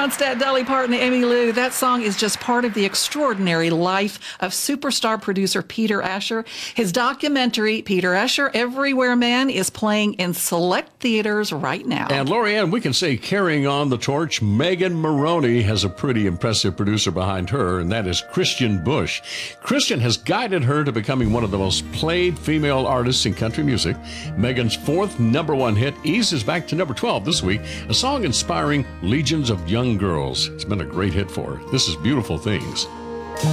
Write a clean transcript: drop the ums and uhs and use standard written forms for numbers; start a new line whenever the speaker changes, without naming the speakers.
Ronstadt, Dolly Parton, Amy Lou. That song is just part of the extraordinary life of superstar producer Peter Asher. His documentary, Peter Asher, Everywhere Man, is playing in select theaters right now.
And Lorianne, we can say carrying on the torch, Megan Moroney has a pretty impressive producer behind her, and that is Christian Bush. Christian has guided her to becoming one of the most played female artists in country music. Megan's fourth #1 hit eases back to number 12 this week, a song inspiring legions of young girls. It's been a great hit for her. This is Beautiful Things.